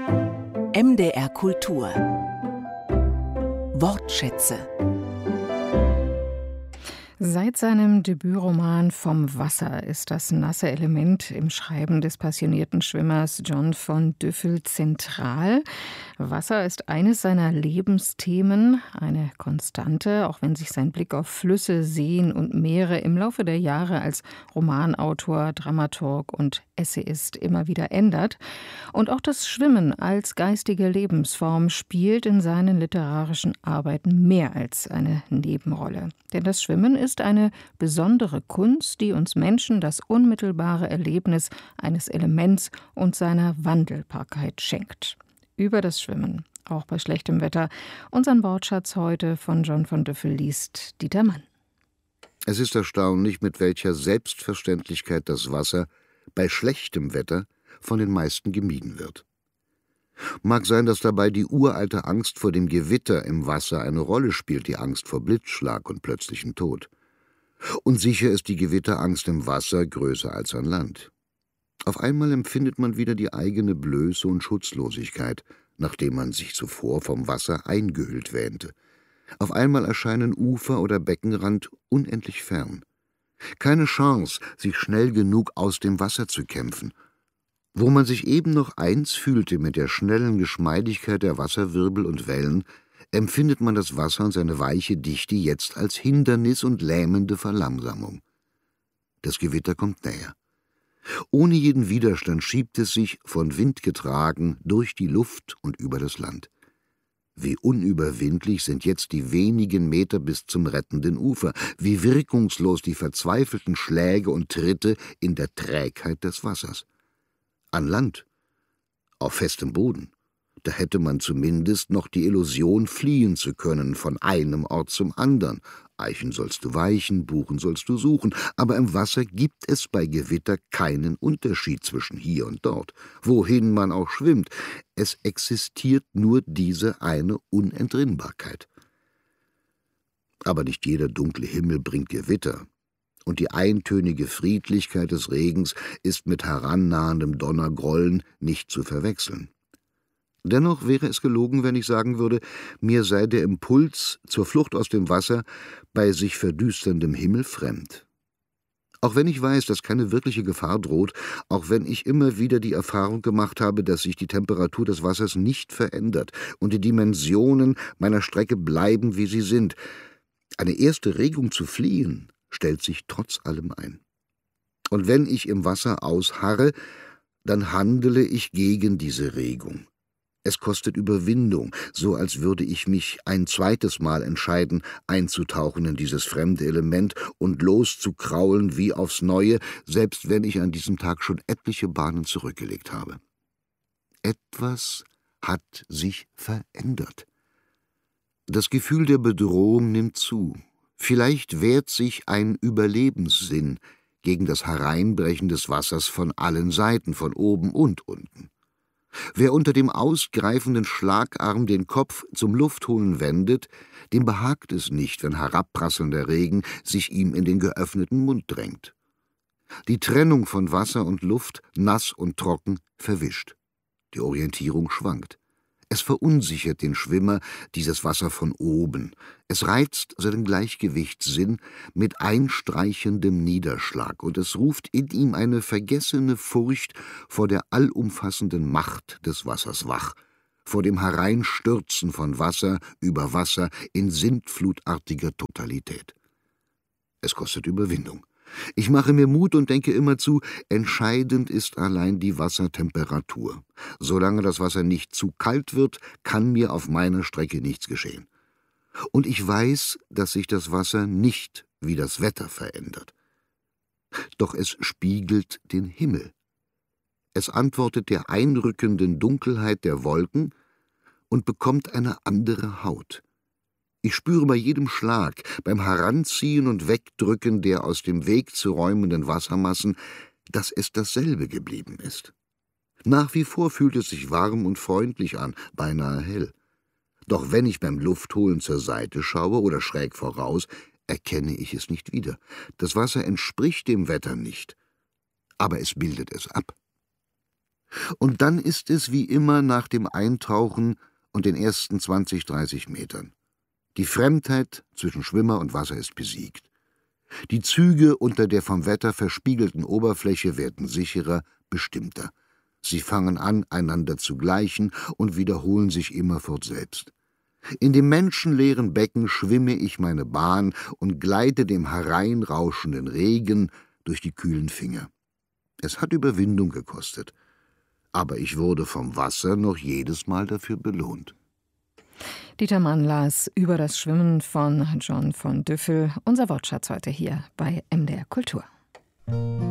MDR Kultur Wortschätze. Seit seinem Debütroman »Vom Wasser« ist das nasse Element im Schreiben des passionierten Schwimmers John von Düffel zentral. Wasser ist eines seiner Lebensthemen, eine Konstante, auch wenn sich sein Blick auf Flüsse, Seen und Meere im Laufe der Jahre als Romanautor, Dramaturg und Essayist immer wieder ändert. Und auch das Schwimmen als geistige Lebensform spielt in seinen literarischen Arbeiten mehr als eine Nebenrolle. Denn das Schwimmen ist eine besondere Kunst, die uns Menschen das unmittelbare Erlebnis eines Elements und seiner Wandelbarkeit schenkt. Über das Schwimmen, auch bei schlechtem Wetter. Unseren Wortschatz heute von John von Düffel liest Dieter Mann. Es ist erstaunlich, mit welcher Selbstverständlichkeit das Wasser bei schlechtem Wetter von den meisten gemieden wird. Mag sein, dass dabei die uralte Angst vor dem Gewitter im Wasser eine Rolle spielt, die Angst vor Blitzschlag und plötzlichem Tod. Und sicher ist die Gewitterangst im Wasser größer als an Land. Auf einmal empfindet man wieder die eigene Blöße und Schutzlosigkeit, nachdem man sich zuvor vom Wasser eingehüllt wähnte. Auf einmal erscheinen Ufer oder Beckenrand unendlich fern. Keine Chance, sich schnell genug aus dem Wasser zu kämpfen. Wo man sich eben noch eins fühlte mit der schnellen Geschmeidigkeit der Wasserwirbel und Wellen, empfindet man das Wasser und seine weiche Dichte jetzt als Hindernis und lähmende Verlangsamung. Das Gewitter kommt näher. Ohne jeden Widerstand schiebt es sich, von Wind getragen, durch die Luft und über das Land. Wie unüberwindlich sind jetzt die wenigen Meter bis zum rettenden Ufer, wie wirkungslos die verzweifelten Schläge und Tritte in der Trägheit des Wassers. An Land, auf festem Boden, da hätte man zumindest noch die Illusion, fliehen zu können von einem Ort zum anderen. Eichen sollst du weichen, Buchen sollst du suchen, aber im Wasser gibt es bei Gewitter keinen Unterschied zwischen hier und dort, wohin man auch schwimmt. Es existiert nur diese eine Unentrinnbarkeit. Aber nicht jeder dunkle Himmel bringt Gewitter, und die eintönige Friedlichkeit des Regens ist mit herannahendem Donnergrollen nicht zu verwechseln. Dennoch wäre es gelogen, wenn ich sagen würde, mir sei der Impuls zur Flucht aus dem Wasser bei sich verdüsterndem Himmel fremd. Auch wenn ich weiß, dass keine wirkliche Gefahr droht, auch wenn ich immer wieder die Erfahrung gemacht habe, dass sich die Temperatur des Wassers nicht verändert und die Dimensionen meiner Strecke bleiben, wie sie sind, eine erste Regung zu fliehen stellt sich trotz allem ein. Und wenn ich im Wasser ausharre, dann handele ich gegen diese Regung. Es kostet Überwindung, so als würde ich mich ein zweites Mal entscheiden, einzutauchen in dieses fremde Element und loszukraulen wie aufs Neue, selbst wenn ich an diesem Tag schon etliche Bahnen zurückgelegt habe. Etwas hat sich verändert. Das Gefühl der Bedrohung nimmt zu. Vielleicht wehrt sich ein Überlebenssinn gegen das Hereinbrechen des Wassers von allen Seiten, von oben und unten. Wer unter dem ausgreifenden Schlagarm den Kopf zum Luftholen wendet, dem behagt es nicht, wenn herabprasselnder Regen sich ihm in den geöffneten Mund drängt. Die Trennung von Wasser und Luft, nass und trocken, verwischt. Die Orientierung schwankt. Es verunsichert den Schwimmer, dieses Wasser von oben. Es reizt seinen Gleichgewichtssinn mit einstreichendem Niederschlag, und es ruft in ihm eine vergessene Furcht vor der allumfassenden Macht des Wassers wach, vor dem Hereinstürzen von Wasser über Wasser in sintflutartiger Totalität. Es kostet Überwindung. Ich mache mir Mut und denke immerzu, entscheidend ist allein die Wassertemperatur. Solange das Wasser nicht zu kalt wird, kann mir auf meiner Strecke nichts geschehen. Und ich weiß, dass sich das Wasser nicht wie das Wetter verändert. Doch es spiegelt den Himmel. Es antwortet der einrückenden Dunkelheit der Wolken und bekommt eine andere Haut. Ich spüre bei jedem Schlag, beim Heranziehen und Wegdrücken der aus dem Weg zu räumenden Wassermassen, dass es dasselbe geblieben ist. Nach wie vor fühlt es sich warm und freundlich an, beinahe hell. Doch wenn ich beim Luftholen zur Seite schaue oder schräg voraus, erkenne ich es nicht wieder. Das Wasser entspricht dem Wetter nicht, aber es bildet es ab. Und dann ist es wie immer nach dem Eintauchen und den ersten 20, 30 Metern. Die Fremdheit zwischen Schwimmer und Wasser ist besiegt. Die Züge unter der vom Wetter verspiegelten Oberfläche werden sicherer, bestimmter. Sie fangen an, einander zu gleichen und wiederholen sich immerfort selbst. In dem menschenleeren Becken schwimme ich meine Bahn und gleite dem hereinrauschenden Regen durch die kühlen Finger. Es hat Überwindung gekostet, aber ich wurde vom Wasser noch jedes Mal dafür belohnt. Dieter Mann las über das Schwimmen von John von Düffel, unser Wortschatz heute hier bei MDR Kultur.